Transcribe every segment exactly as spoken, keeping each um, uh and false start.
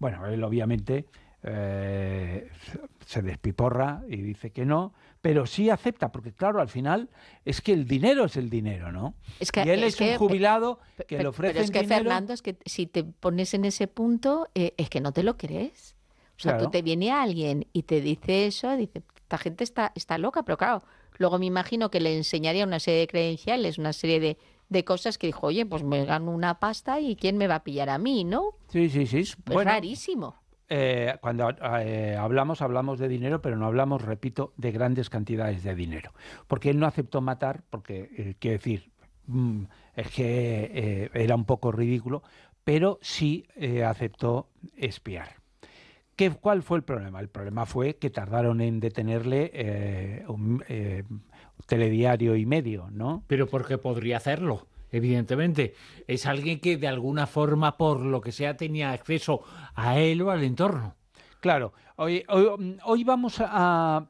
Bueno, él obviamente eh, se despiporra y dice que no, pero sí acepta, porque claro, al final es que el dinero es el dinero, ¿no? Es que, y él es, es un que, jubilado pe- que pe- le ofrecen Pero es que, dinero. Fernando, es que si te pones en ese punto, eh, es que no te lo crees. O sea, tú Claro. te viene alguien y te dice eso, dice, esta gente está, está loca, pero claro, luego me imagino que le enseñaría una serie de credenciales, una serie de, de cosas que dijo, oye, pues me gano una pasta y ¿quién me va a pillar a mí, no? Sí, sí, sí. Es, es Bueno, rarísimo. eh, cuando eh, hablamos, hablamos de dinero, pero no hablamos, repito, de grandes cantidades de dinero. Porque él no aceptó matar, porque, eh, quiero decir, mm, es que eh, era un poco ridículo, pero sí eh, aceptó espiar. ¿Qué, ¿Cuál fue el problema? El problema fue que tardaron en detenerle eh, un eh, telediario y medio, ¿no? Pero porque podría hacerlo, evidentemente. Es alguien que de alguna forma, por lo que sea, tenía acceso a él o al entorno. Claro, hoy, hoy, hoy vamos a, a,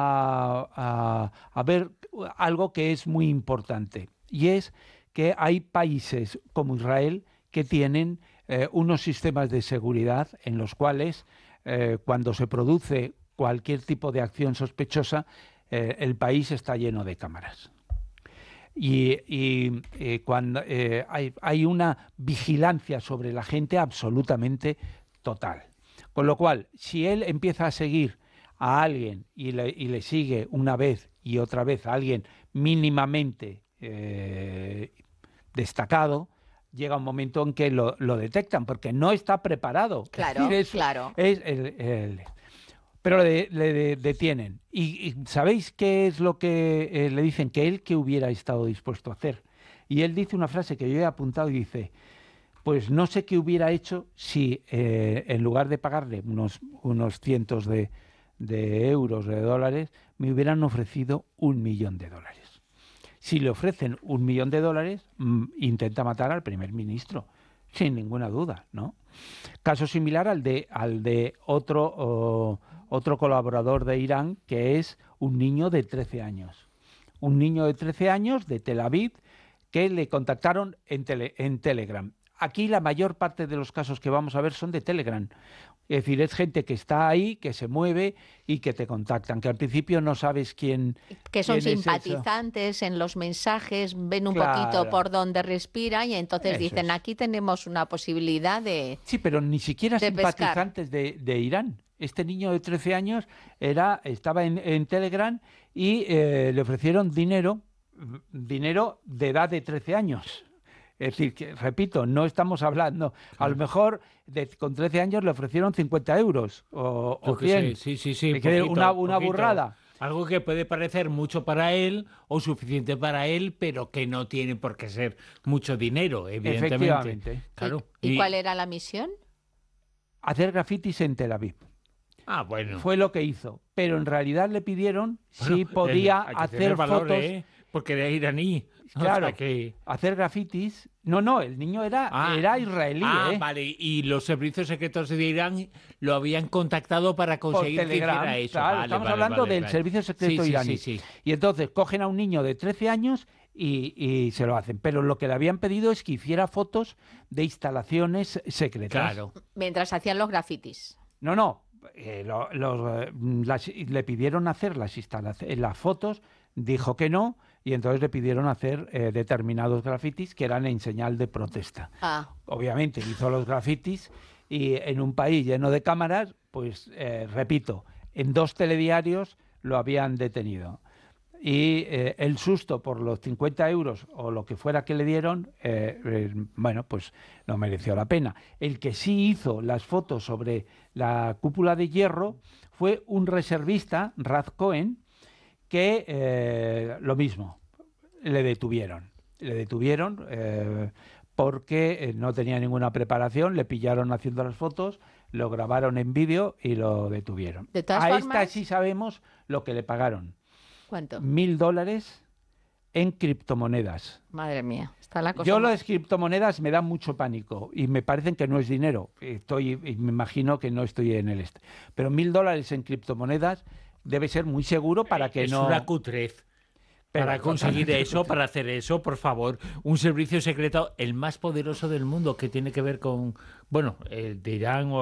a, a ver algo que es muy importante, y es que hay países como Israel que tienen eh, unos sistemas de seguridad en los cuales eh, cuando se produce cualquier tipo de acción sospechosa, eh, el país está lleno de cámaras. Y, y eh, cuando eh, hay, hay una vigilancia sobre la gente absolutamente total. Con lo cual, si él empieza a seguir a alguien y le, y le sigue una vez y otra vez a alguien mínimamente eh, destacado, llega un momento en que lo, lo detectan, porque no está preparado. Claro, es decir, es, claro. Es el, el, pero le, le detienen. Y, y ¿sabéis qué es lo que eh, le dicen? Que él que hubiera estado dispuesto a hacer. Y él dice una frase que yo he apuntado y dice, pues no sé qué hubiera hecho si eh, en lugar de pagarle unos, unos cientos de, de euros, de dólares, me hubieran ofrecido un millón de dólares. Si le ofrecen un millón de dólares, mmm, intenta matar al primer ministro, sin ninguna duda, ¿no? Caso similar al de, al de otro, oh, otro colaborador de Irán, que es un niño de trece años. Un niño de trece años de Tel Aviv que le contactaron en, tele, en Telegram. Aquí la mayor parte de los casos que vamos a ver son de Telegram. Es decir, es gente que está ahí, que se mueve y que te contactan, que al principio no sabes quién Que son quién simpatizantes en los mensajes, ven un claro. poquito por donde respira y entonces Eso dicen, es. aquí tenemos una posibilidad de Sí, pero ni siquiera de simpatizantes de, de Irán. Este niño de trece años era, estaba en, en Telegram y eh, le ofrecieron dinero, dinero de edad de trece años. Es decir, que, repito, no estamos hablando, a lo mejor de, con trece años le ofrecieron cincuenta euros o, o cien. Sí, sí, sí. Poquito, una, una poquito. burrada. Algo que puede parecer mucho para él o suficiente para él, pero que no tiene por qué ser mucho dinero, evidentemente. Efectivamente. Claro. ¿Y, ¿Y cuál era la misión? Hacer grafitis en Tel Aviv. Ah, bueno. Fue lo que hizo. Pero en realidad le pidieron bueno, si podía eh, hay que hacer valor, fotos. ¿eh? Porque era iraní. Claro, o sea que... hacer grafitis. No, no, el niño era, ah, era israelí. Ah, ¿eh? vale. Y los servicios secretos de Irán lo habían contactado para conseguir Por Telegram, que hiciera eso. claro, Vale, estamos vale, hablando vale, del vale. servicio secreto sí, iraní. Sí, sí, sí. Y entonces cogen a un niño de trece años y, y se lo hacen. Pero lo que le habían pedido es que hiciera fotos de instalaciones secretas. Claro. Mientras hacían los grafitis. No, no. Eh, lo, los, las, le pidieron hacer las, las fotos, dijo que no, y entonces le pidieron hacer eh, determinados grafitis que eran en señal de protesta. Ah. Obviamente hizo los grafitis y en un país lleno de cámaras, pues eh, repito, en dos telediarios lo habían detenido. Y eh, el susto por los cincuenta euros o lo que fuera que le dieron, eh, eh, bueno, pues no mereció la pena. El que sí hizo las fotos sobre la cúpula de hierro fue un reservista, Raz Cohen, que eh, lo mismo, le detuvieron. Le detuvieron eh, porque eh, no tenía ninguna preparación, le pillaron haciendo las fotos, lo grabaron en vídeo y lo detuvieron. De todas A formas... esta sí sabemos lo que le pagaron. ¿Cuánto? Mil dólares en criptomonedas. Madre mía, está la cosa. Yo más... las criptomonedas me dan mucho pánico y me parecen que no es dinero. Estoy, y me imagino que no estoy en el este. Pero mil dólares en criptomonedas debe ser muy seguro para que es no... Es una cutrez. Pero para conseguir eso, para hacer eso, por favor, un servicio secreto, el más poderoso del mundo, que tiene que ver con, bueno, el de Irán o